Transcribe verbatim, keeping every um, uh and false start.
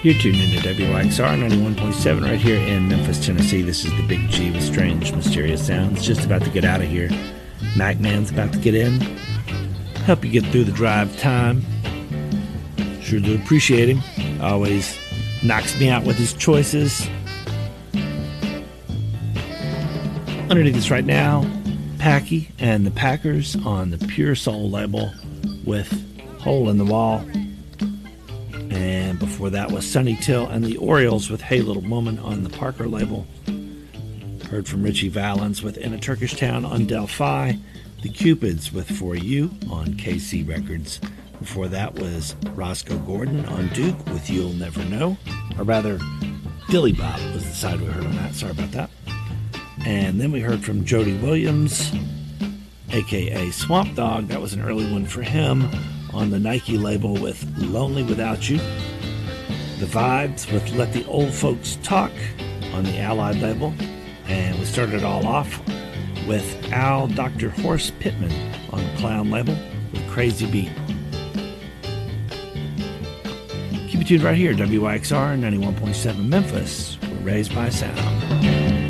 You're tuned into W Y X R ninety-one point seven right here in Memphis, Tennessee. This is the Big G with Strange, Mysterious Sounds. Just about to get out of here. Mac Man's about to get in. Help you get through the drive time. Sure do appreciate him. Always knocks me out with his choices. Underneath us right now, Packy and the Packers on the Pure Soul label with Hole in the Wall. And before that was Sonny Till and the Orioles with Hey Little Woman on the Parker label. Heard from Richie Valens with In a Turkish Town on Delphi. The Cupids with For You on K C Records. Before that was Roscoe Gordon on Duke with You'll Never Know. Or rather, Dilly Bop was the side we heard on that. Sorry about that. And then we heard from Jody Williams, a k a. Swamp Dogg. That was an early one for him on the Nike label with Lonely Without You. The Vibes with Let the Old Folks Talk on the Allied label. And we started it all off with Al Doctor Horace Pittman on the Clown label with Crazy Beat. Keep it tuned right here, W Y X R ninety-one point seven Memphis. We're raised by sound.